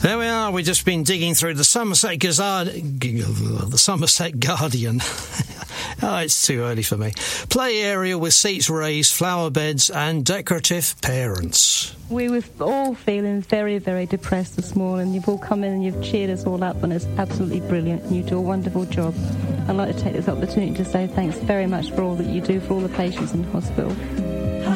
There we are. We've just been digging through the Somerset Guardian. Oh, it's too early for me. Play area with seats raised, flower beds and decorative parents. We were all feeling very, very depressed this morning. You've all come in and you've cheered us all up, and it's absolutely brilliant. You do a wonderful job. I'd like to take this opportunity to say thanks very much for all that you do for all the patients in the hospital.